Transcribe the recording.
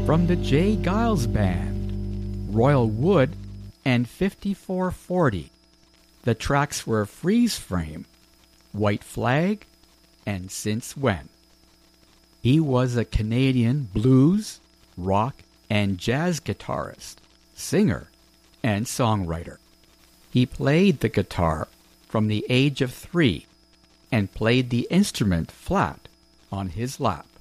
from the J. Giles Band, Royal Wood, and 5440. The tracks were Freeze Frame, White Flag, and Since When. He was a Canadian blues, rock, and jazz guitarist, singer, and songwriter. He played the guitar from the age of 3 and played the instrument flat on his lap.